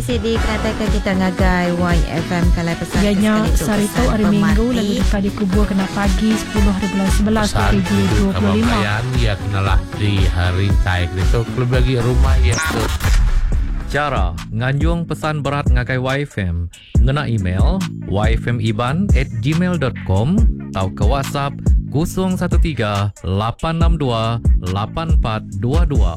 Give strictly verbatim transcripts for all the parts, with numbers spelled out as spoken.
Sidi katakan kita ngagai Y F M kalau pesan ianya sarito hari Minggu lalu dekat dikubur kena pagi sepuluh hari bulan sebelas dua ribu dua puluh lima. Ya kenalah di hari taik itu kalau bagi rumah ya tu. Cara nganjung pesan berat ngagai Y F M ngena email y f m iban at gmail dot com atau ke WhatsApp kosong satu tiga lapan enam dua lapan empat dua dua.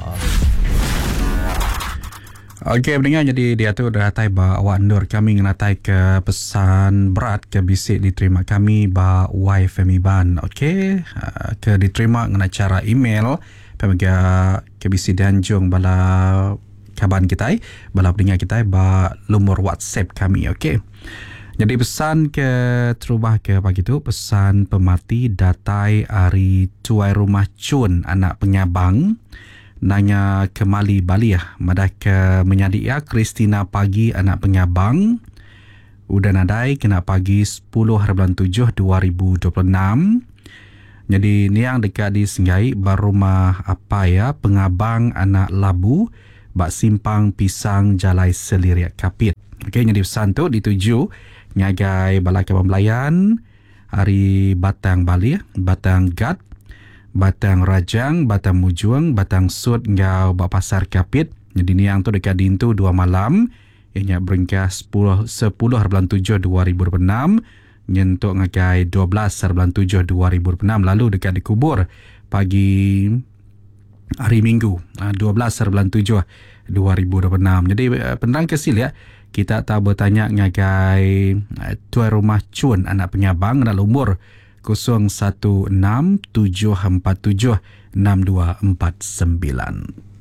Okey, pendengar, jadi dia tu dah tai ba awak ndur kami ngenatai ke pesan berat ke bisik diterima kami ba Y F M Iban. Okey, uh, ke diterima ngena cara email pemaga ke bisik danjung bala kaban kita bala pendengar kita ba lumur WhatsApp kami. Okey. Jadi pesan ke terubah ke pagi tu pesan pemati datai hari tuai rumah cun anak penyabang nanya kemali Bali ya madah ke menyadik ya Kristina pagi anak penyabang udah nadai kena pagi sepuluh hari bulan tujuh dua ribu dua puluh enam. Jadi ni yang dekat di Senggai barumah apa ya pengabang anak labu bak simpang pisang jalai seliriak kapit. Okey, jadi pesan tu dituju ngagai balai pembelayan hari Batang Bali Batang Gad Batang Rajang, Batang Mujuang, Batang Sud ngau ba pasar kapit. Jadi ni yang tu dekat dintu dua malam. Ianya beringkas sepuluh hari bulan tujuh dua ribu dua puluh enam. Nyentuk ngagai dua belas hari bulan tujuh dua ribu dua puluh enam. Lalu dekat dikubur pagi hari Minggu dua belas hari bulan tujuh dua ribu dua puluh enam. Jadi penang kesil ya. Kita tak bertanya ngagai tuan rumah cun anak penyabang anak umur kosong satu enam tujuh empat tujuh enam dua empat sembilan.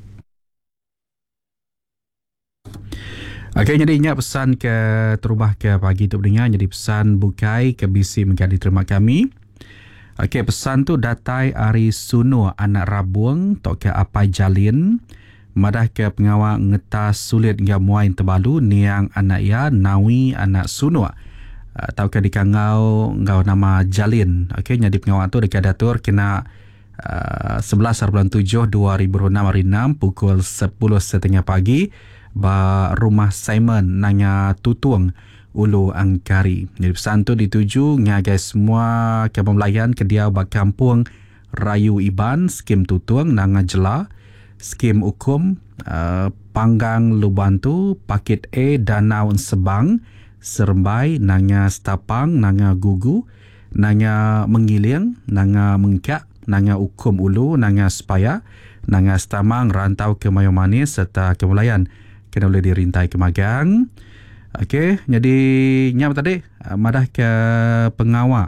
Okey, jadi ingat pesan ke terubah ke pagi tu pendengar. Jadi pesan bukai ke bisi menjadi terima kami. Okey, pesan tu datai hari Sunu anak Rabuang tok ke Apai Jalin madah ke pengawal ngetas sulit ngam muain terbalu niang anak ya Nawi anak Sunu. Uh, tahu ke di kangau ngau nama Jalin. Okey, jadi pengawal tu dekat datur kena uh, sebelas hari bulan tujuh dua ribu dua puluh enam hari enam pukul sepuluh setengah pagi ba rumah Simon nanya Tutung Ulu Angkari. Jadi pesan tu dituju ngagai semua ke pembelayan ke dia ba kampung Rayu Iban skim Tutung nanga jela skim ukum uh, Panggang Lubantu Pakit A Danau Sebang Serembai, nanga Stapang, nanga Gugu, nanga Mengiling, nanga Mengkak, nanga Ukum Ulu, nanga Sepaya, nanga Stamang, rantau ke Mayu Manis serta ke Melayan kena boleh dirintai ke Magang. Okey, jadi nyam tadi madah ke pengawal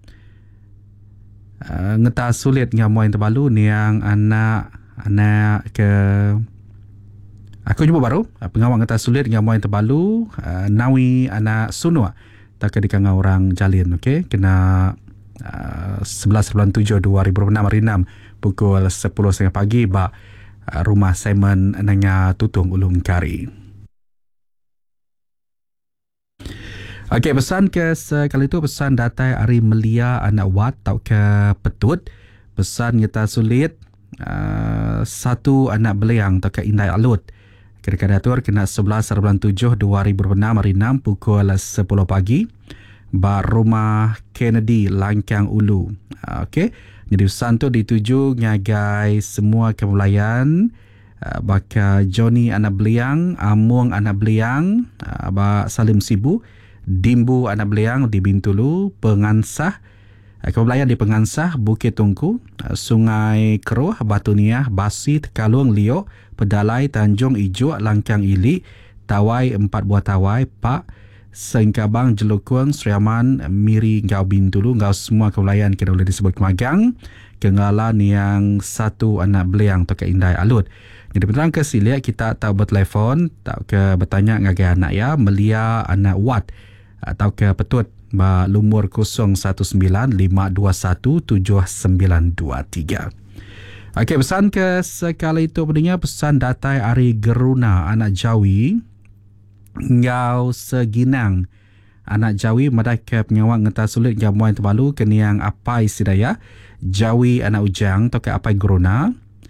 uh, ngeta sulit ngamoy terbalu ni yang anak anak ke aku jumpa baru pengawal ngata sulit dengan muai terbalu uh, Nawi anak Sunua tak ke dikanga orang Jalin. Okey, kena uh, sebelas bulan tujuh dua ribu dua puluh enam hari enam pukul sepuluh setengah pagi ba uh, rumah Simon nanya Tutung Ulung Kari. Okey, pesan ke sekali tu pesan datai hari Melia anak Wat tau ke Petut pesan ngata sulit uh, satu anak beliang tau ke Indai Alut dekat datur kena sebelas hari bulan tujuh dua ribu dua puluh enam hari enam pukul sepuluh pagi bar rumah Kennedy Langkang Ulu. Okey, jadi pesan tu dituju ngagai semua kepulaian uh, baka Johnny anak beliang, Amung anak beliang, uh, ba Salim Sibu, Dimbu anak beliang di Bintulu, Pengansah uh, kepulaian di Pengansah, Bukit Tungku, uh, Sungai Keruh, Batu Niah, Basi, Tekalung, Lio, Pedalai, Tanjung Ijuk, Langkang Ili, Tawai, empat buah Tawai, Pak, Sengkabang, Jelukung, Seriaman, Miri, Ngau Bintulu, Ngau semua kepulaian kena boleh disebut Magang, Kengalan yang satu anak beliang tu ke Indai Alut. Jadi penerang ke siliak kita tahu bertelefon, tahu ke bertanya ngagai anak ya, Melia anak Wat, atau ke Petut, ba lumur kosong satu sembilan lima dua satu tujuh sembilan dua tiga. Okey, pesan ke sekali itu pendengar pesan datai Ari Geruna anak Jawi ngau seginang anak Jawi madah ke pengawal ngeta sulit jamuan terbalu keniang Apai Sidaya Jawi anak Ujang atau ke Apai Geruna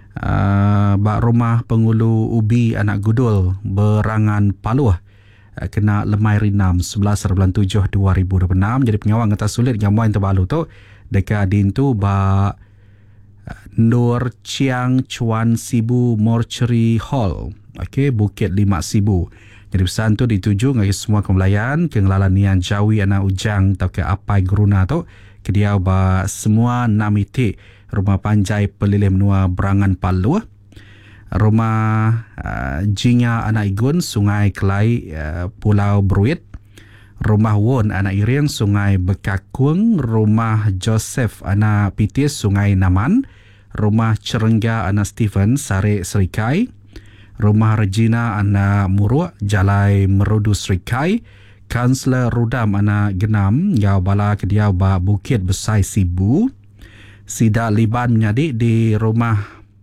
uh, bak rumah pengulu ubi anak gudul Berangan Paluh uh, kena lemai rinam sebelas bulan tujuh dua ribu dua puluh enam. Jadi pengawal ngata sulit gamuan terbalu tu dekat din tu bak uh, Nur Chiang Chuan Sibu Mortuary Hall, okey, Bukit Lima Sibu. Jadi pesan tu dituju ngagi semua kemelayan kengelalan nian jawi anak ujang atau ke apai geruna tu kediau ba semua namiti rumah panjai pelilih menua Berangan Paluh, rumah uh, Jinga anak Igun Sungai Kelai uh, Pulau Bruit, rumah Won anak Iring Sungai Bekakung, rumah Joseph anak Pitis Sungai Naman, rumah Cerengga anak Stephen Sari Serikai, rumah Regina anak Muruk Jalai Merudu Serikai, Kansler Rudam anak Genam Yau Bala Kediau ba Bukit Besai Sibu. Sidak Liban menyadik di rumah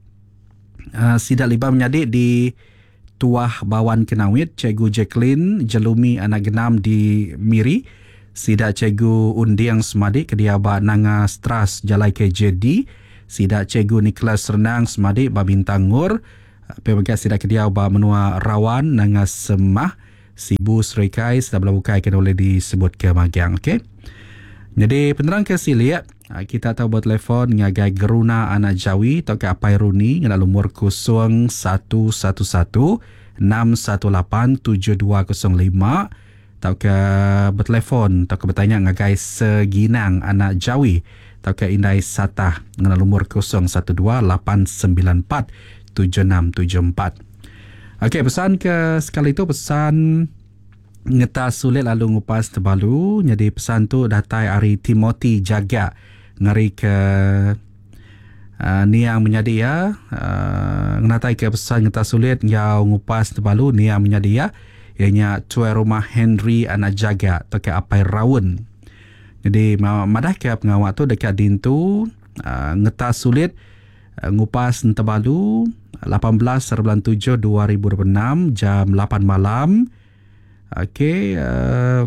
uh, Sidak Liban menyadik di Tuah Bawan Kenawit, Cikgu Jacqueline Jelumi anak Genam di Miri. Sidak Cikgu Undiang Semadik Kediau ba Nanga Stras Jalai K J D. Sidak Cikgu Nicholas Renang Semadik ba Bintang Ngur. Pebagai sidak Kediau ba Menua Rawan Nanga Semah Sibu Serikai. Sidak Belabukai kena boleh disebut ke Magiang. Okey. Jadi penerang ke siliat kita tahu buat telefon ngagai geruna anak Jawi atau ke apai runi ngala lumur kosong satu satu satu enam satu lapan tujuh dua kosong lima atau ke bertelefon atau ke bertanya ngagai seginang anak Jawi atau ke indai Satah ngala lumur kosong satu dua lapan sembilan empat tujuh enam tujuh empat. Okey, pesan ke sekali itu pesan ngeta sulit lalu ngupas terbalu. Jadi pesan tu datai Ari Timothy Jaga ngari ke uh, ni yang menjadi ya uh, ngatai ke pesan ngeta sulit yang ngupas terbalu ni yang menjadi ya ianya tuai rumah Henry anak Jaga atau ke apai Rawun. Jadi madah ke pengawak tu dekat din tu uh, ngeta sulit uh, ngupas terbalu lapan belas bulan tujuh dua ribu dua puluh enam jam lapan malam. Okey, uh,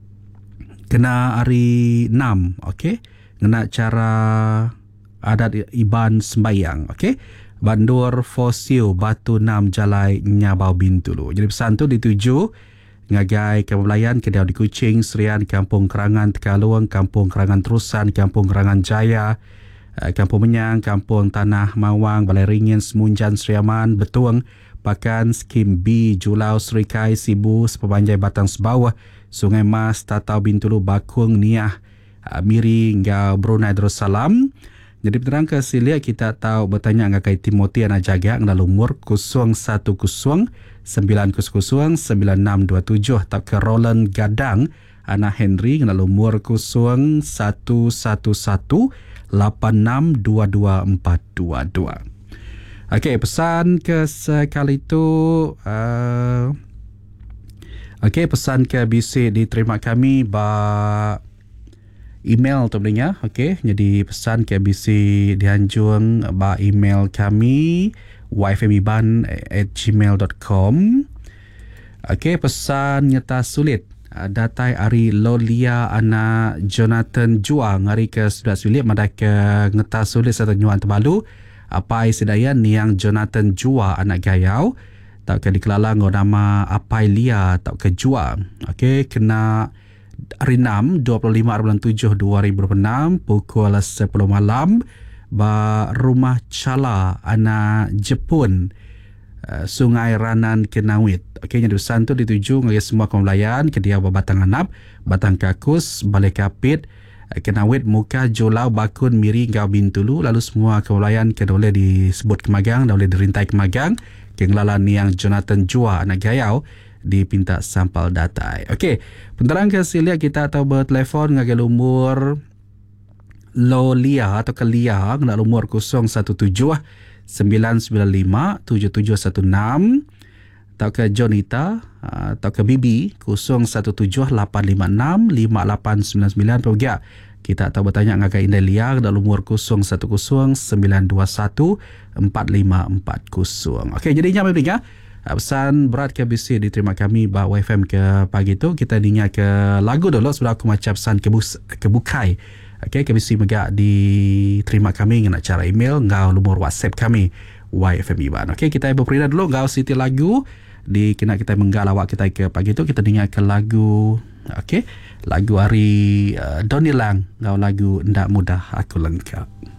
kena hari enam, okey. Kena cara adat Iban sembayang, okey. Bandur Fosil Batu enam Jalai Nyabau Bintulu. Jadi pesan tu dituju ngagai kebelayan Kediau di Kuching, Serian, Kampung Kerangan Tekalung, Kampung Kerangan Terusan, Kampung Kerangan Jaya, Kampung Menyang, Kampung Tanah Mawang, Balai Ringin, Semunjan, Seriaman, Betuang, Pakan, Skim B, Julau, Serikai, Sibu, Sepebanjai Batang Sebawah, Sungai Mas, Tatau Bintulu, Bakung, Niah, Miri hingga Brunei Darussalam. Jadi penerang ke silia kita tahu bertanya ngakai Timothy anak Jaga ngala umur kosong satu kosong sembilan kosong sembilan enam dua tujuh atau ke Roland Gadang anak Henry ngala umur kosong satu satu satu lapan enam dua dua empat dua dua. Okey, pesan ke sekali itu uh, okey, pesan ke B C diterima kami ba email tu belinya. Okey, jadi pesan ke B C dianjung ba email kami y f m iban at gmail dot com. Okey, pesan nyata sulit datai Ari Lolia anak Jonathan Juang hari ke sebelas William madak ke ngeta sulit satu nyuan terbalu apai sedayan niang Jonathan Jua anak Gayau tak ke dikelala ngau nama apai Lia tak ke Jua. Okey, kena hari enam dua puluh lima bulan tujuh dua ribu dua puluh enam pukul sepuluh malam ba rumah Chala anak Jepun uh, Sungai Ranan Kenawit. Okey, jadi pesan tu dituju ngaya semua kemelayan ke dia Batang Anap, Batang Kakus, Balai Kapit, Kenawit, Muka, Jolau, Bakun, Miri, Gau Bintulu. Lalu semua kemelayan ke boleh disebut kemagang, boleh dirintai kemagang ke ngelalan yang Jonathan Jua anak Gayau dipinta sampel data. Okey, penterang ke silia kita tahu bertelefon ngagai umur Lolia atau ke Lia ngak umur kosong satu tujuh sembilan sembilan lima tujuh tujuh satu enam atau ke Jonita atau ke Bibi kosong satu tujuh lapan lima enam lima lapan sembilan sembilan. Pergi kita tahu bertanya ngagai Indah Lia ngak umur kosong satu kosong sembilan dua satu empat lima empat kosong. Okey, jadi nyampe berikan pesan berat ke B C diterima kami ba Y F M ke pagi tu. Kita dengar ke lagu dulu sebelum aku macam pesan ke, bus, ke bukai. Okey, ke B C megak diterima kami dengan cara email ngau lumur WhatsApp kami Y F M Iban. Okey, kita berperindah dulu ngau Siti lagu di kena kita menggal awak kita ke pagi tu kita dengarkan lagu okey lagu hari uh, Doni Lang ngau lagu Ndak Mudah Aku Lengkap.